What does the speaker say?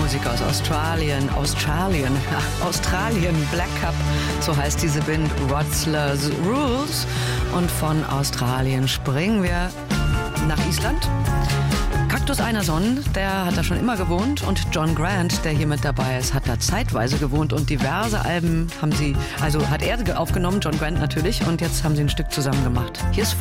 Musik aus Australien, Black Cup, so heißt diese Band, Rotzler's Rules. Und von Australien springen wir nach Island. Cactus Einarsson, der hat da schon immer gewohnt, und John Grant, der hier mit dabei ist, hat da zeitweise gewohnt und diverse Alben hat er aufgenommen, John Grant natürlich, und jetzt haben sie ein Stück zusammen gemacht. Hier ist